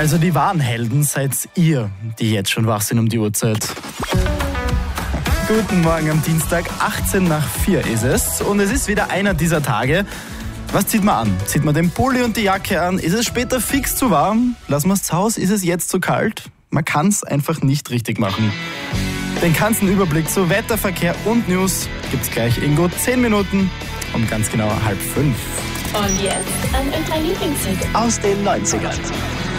Also die wahren Helden seid ihr, die jetzt schon wach sind um die Uhrzeit. Guten Morgen am Dienstag, 4:18 ist es. Und es ist wieder einer dieser Tage. Was zieht man an? Zieht man den Pulli und die Jacke an? Ist es später fix zu warm? Lassen wir es zu Hause? Ist es jetzt zu kalt? Man kann es einfach nicht richtig machen. Den ganzen Überblick zu Wetter, Verkehr und News gibt's gleich in gut 10 Minuten um ganz genau 4:30. Und jetzt ein Lieblingslied aus den 90ern.